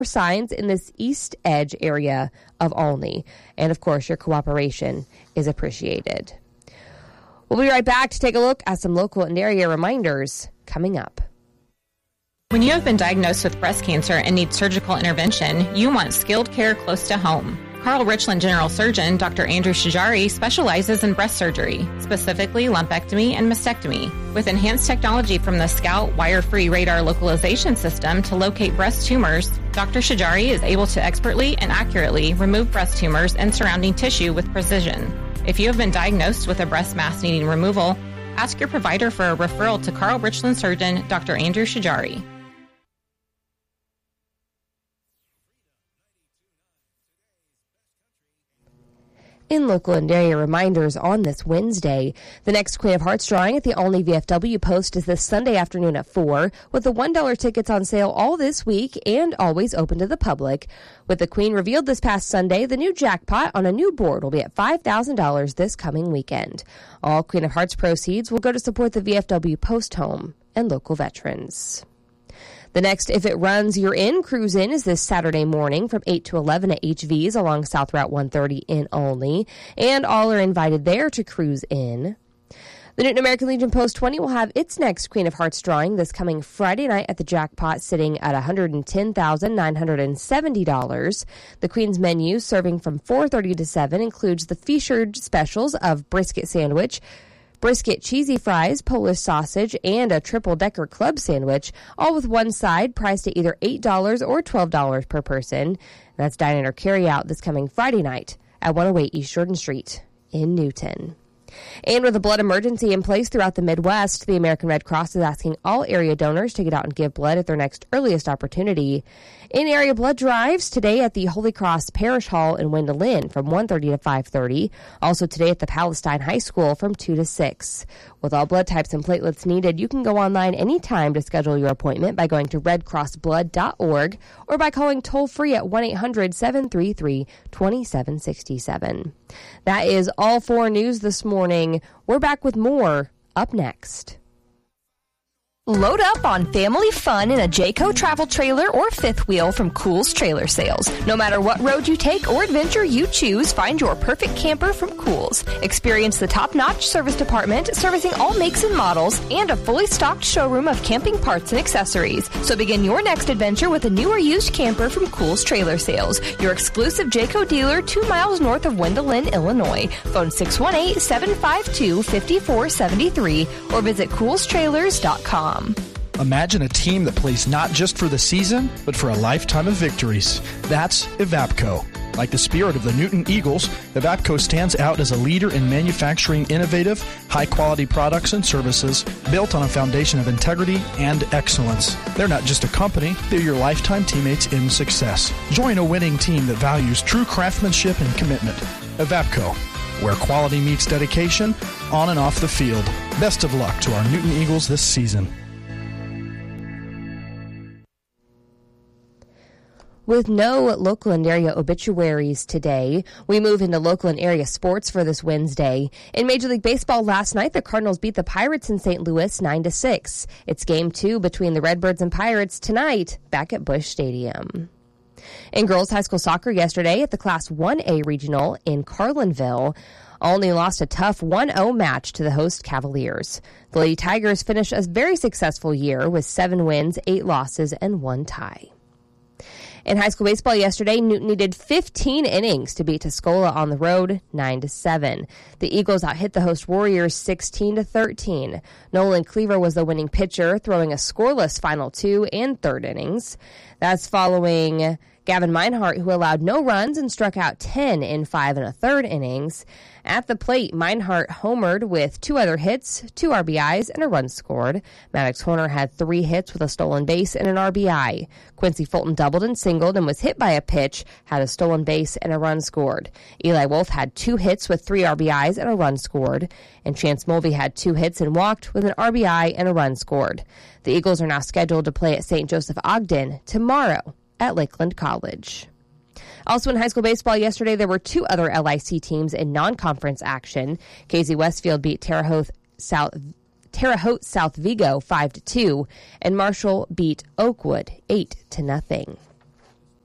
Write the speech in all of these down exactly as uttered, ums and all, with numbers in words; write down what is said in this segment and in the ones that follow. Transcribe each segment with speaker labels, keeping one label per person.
Speaker 1: signs in this East Edge area of Olney. And of course, your cooperation is appreciated. We'll be right back to take a look at some local and area reminders coming up.
Speaker 2: When you have been diagnosed with breast cancer and need surgical intervention, you want skilled care close to home. Carl Richland General Surgeon Doctor Andrew Shajari specializes in breast surgery, specifically lumpectomy and mastectomy. With enhanced technology from the Scout wire-free radar localization system to locate breast tumors, Doctor Shajari is able to expertly and accurately remove breast tumors and surrounding tissue with precision. If you have been diagnosed with a breast mass needing removal, ask your provider for a referral to Carl Richland Surgeon Doctor Andrew Shajari.
Speaker 1: In local and area reminders on this Wednesday, the next Queen of Hearts drawing at the Olney V F W Post is this Sunday afternoon at four, with the one dollar tickets on sale all this week and always open to the public. With the Queen revealed this past Sunday, the new jackpot on a new board will be at five thousand dollars this coming weekend. All Queen of Hearts proceeds will go to support the V F W Post home and local veterans. The next If It Runs, You're In Cruise In is this Saturday morning from eight to eleven at H V's along South Route one thirty in Olney, and all are invited there to cruise in. The Newton American Legion Post twenty will have its next Queen of Hearts drawing this coming Friday night at the jackpot, sitting at one hundred ten thousand nine hundred seventy dollars. The Queen's menu, serving from four thirty to seven, includes the featured specials of brisket sandwich, brisket cheesy fries, Polish sausage, and a triple-decker club sandwich, all with one side priced at either eight dollars or twelve dollars per person. That's dine-in or carry-out this coming Friday night at one oh eight East Jordan Street in Newton. And with a blood emergency in place throughout the Midwest, the American Red Cross is asking all area donors to get out and give blood at their next earliest opportunity. In-area blood drives today at the Holy Cross Parish Hall in Wendell from one thirty to five thirty. Also today at the Palestine High School from two to six. With all blood types and platelets needed, you can go online anytime to schedule your appointment by going to red cross blood dot org or by calling toll-free at one eight hundred seven three three two seven six seven. That is all for news this morning. We're back with more up next.
Speaker 3: Load up on family fun in a Jayco travel trailer or fifth wheel from Kohl's Trailer Sales. No matter what road you take or adventure you choose, find your perfect camper from Kohl's. Experience the top-notch service department servicing all makes and models and a fully stocked showroom of camping parts and accessories. So begin your next adventure with a new or used camper from Kohl's Trailer Sales, your exclusive Jayco dealer two miles north of Wendell, Illinois. Phone six one eight, seven five two, five four seven three or visit kohls trailers dot com.
Speaker 4: Imagine a team that plays not just for the season, but for a lifetime of victories. That's Evapco. Like the spirit of the Newton Eagles, Evapco stands out as a leader in manufacturing innovative, high-quality products and services built on a foundation of integrity and excellence. They're not just a company, they're your lifetime teammates in success. Join a winning team that values true craftsmanship and commitment. Evapco, where quality meets dedication on and off the field. Best of luck to our Newton Eagles this season.
Speaker 1: With no local and area obituaries today, we move into local and area sports for this Wednesday. In Major League Baseball last night, the Cardinals beat the Pirates in Saint Louis nine to six. It's game two between the Redbirds and Pirates tonight back at Busch Stadium. In girls high school soccer yesterday at the Class one A Regional in Carlinville, Olney lost a tough one oh match to the host Cavaliers. The Lady Tigers finished a very successful year with seven wins, eight losses, and one tie. In high school baseball yesterday, Newton needed fifteen innings to beat Tuscola on the road, nine to seven. The Eagles outhit the host Warriors sixteen to thirteen. Nolan Cleaver was the winning pitcher, throwing a scoreless final two and third innings. That's following Gavin Meinhardt, who allowed no runs and struck out ten in five and a third innings. At the plate, Meinhardt homered with two other hits, two R B Is, and a run scored. Maddox Horner had three hits with a stolen base and an R B I. Quincy Fulton doubled and singled and was hit by a pitch, had a stolen base and a run scored. Eli Wolf had two hits with three R B Is and a run scored. And Chance Mulvey had two hits and walked with an R B I and a run scored. The Eagles are now scheduled to play at Saint Joseph Ogden tomorrow at Lakeland College. Also in high school baseball yesterday, there were two other L I C teams in non-conference action. K Z Westfield beat Terre Haute South, Terre Haute South Vigo five to two, and Marshall beat Oakwood eight to nothing.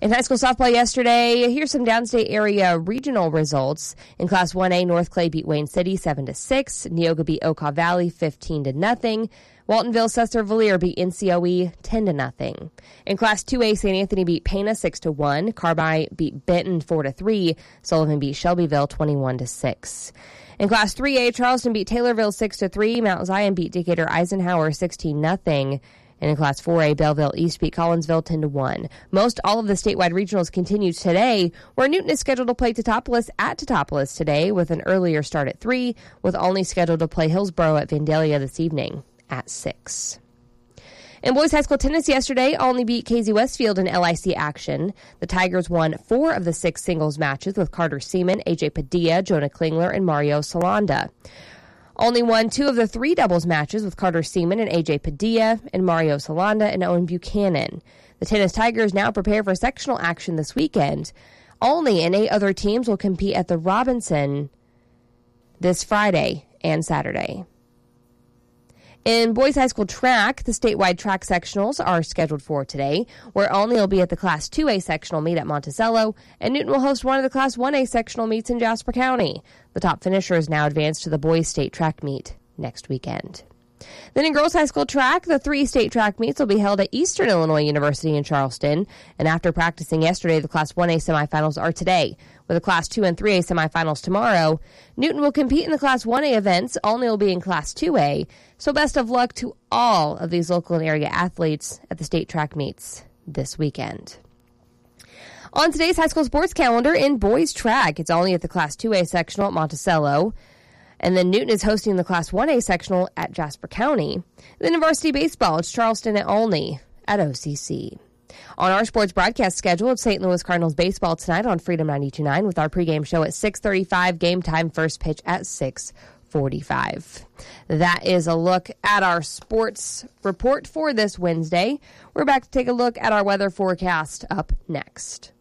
Speaker 1: In high school softball yesterday, here's some downstate area regional results. In Class one A, North Clay beat Wayne City seven to six. Neoga beat Okaw Valley fifteen to nothing. Waltonville Cesar-Valier beat N C O E ten to nothing. In Class two A, Saint Anthony beat Pana six to one. Carbide beat Benton four to three. Sullivan beat Shelbyville twenty-one to six. In Class three A, Charleston beat Taylorville six to three. Mount Zion beat Decatur Eisenhower sixteen to nothing. And in Class four A, Belleville East beat Collinsville ten to one. Most all of the statewide regionals continue today, where Newton is scheduled to play Teutopolis at Teutopolis today with an earlier start at three, with Olney scheduled to play Hillsboro at Vandalia this evening at six. In boys high school tennis yesterday, Olney beat K Z Westfield in L I C action. The Tigers won four of the six singles matches with Carter Seaman, A J Padilla, Jonah Klingler, and Mario Solanda. Olney won two of the three doubles matches with Carter Seaman and A J Padilla and Mario Solanda and Owen Buchanan. The Tennis Tigers now prepare for sectional action this weekend. Olney and eight other teams will compete at the Robinson this Friday and Saturday. In boys high school track, the statewide track sectionals are scheduled for today, where Olney will be at the Class two A sectional meet at Monticello, and Newton will host one of the Class one A sectional meets in Jasper County. The top finishers now advance to the boys state track meet next weekend. Then in girls high school track, the three state track meets will be held at Eastern Illinois University in Charleston, and after practicing yesterday, the Class one A semifinals are today. With the Class two and three A semifinals tomorrow, Newton will compete in the Class one A events. Olney will be in Class two A. So best of luck to all of these local and area athletes at the state track meets this weekend. On today's high school sports calendar, in boys track, it's only at the Class two A sectional at Monticello. And then Newton is hosting the Class one A sectional at Jasper County. Then in varsity baseball, it's Charleston at Olney at O C C. On our sports broadcast schedule, it's Saint Louis Cardinals baseball tonight on Freedom ninety-two point nine with our pregame show at six thirty-five, game time first pitch at six forty-five. That is a look at our sports report for this Wednesday. We're back to take a look at our weather forecast up next.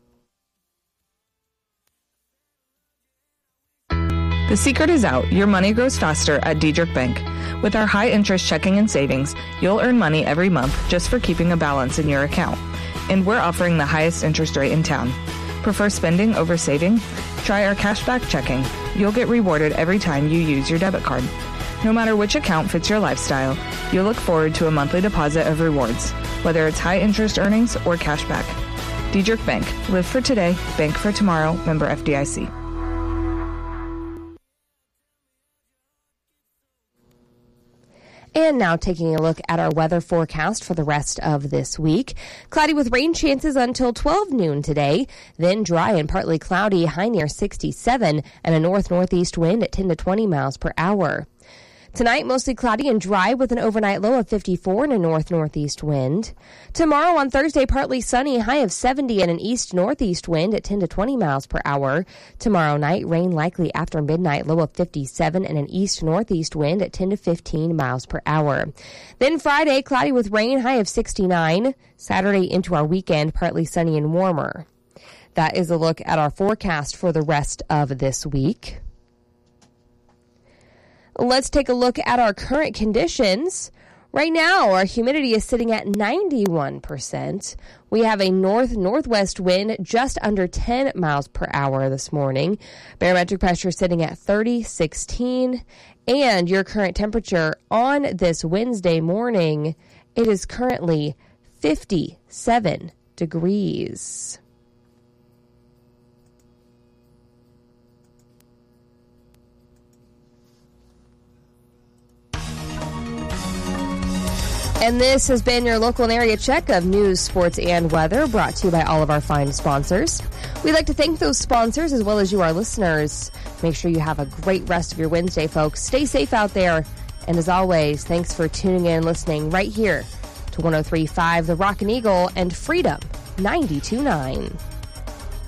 Speaker 5: The secret is out. Your money grows faster at Diedrich Bank. With our high-interest checking and savings, you'll earn money every month just for keeping a balance in your account. And we're offering the highest interest rate in town. Prefer spending over saving? Try our cashback checking. You'll get rewarded every time you use your debit card. No matter which account fits your lifestyle, you'll look forward to a monthly deposit of rewards, whether it's high-interest earnings or cashback. Diedrich Bank. Live for today, bank for tomorrow. Member F D I C.
Speaker 1: And now taking a look at our weather forecast for the rest of this week. Cloudy with rain chances until twelve noon today. Then dry and partly cloudy, high near sixty-seven, and a north-northeast wind at ten to twenty miles per hour. Tonight, mostly cloudy and dry with an overnight low of fifty-four and a north-northeast wind. Tomorrow on Thursday, partly sunny, high of seventy and an east-northeast wind at ten to twenty miles per hour. Tomorrow night, rain likely after midnight, low of fifty-seven and an east-northeast wind at ten to fifteen miles per hour. Then Friday, cloudy with rain, high of sixty-nine. Saturday into our weekend, partly sunny and warmer. That is a look at our forecast for the rest of this week. Let's take a look at our current conditions. Right now, our humidity is sitting at ninety-one percent. We have a north-northwest wind just under ten miles per hour this morning. Barometric pressure sitting at thirty sixteen. And your current temperature on this Wednesday morning, it is currently fifty-seven degrees. And this has been your local and area check of news, sports, and weather, brought to you by all of our fine sponsors. We'd like to thank those sponsors as well as you, our listeners. Make sure you have a great rest of your Wednesday, folks. Stay safe out there. And as always, thanks for tuning in and listening right here to one oh three point five The Rock and Eagle and Freedom ninety-two point nine.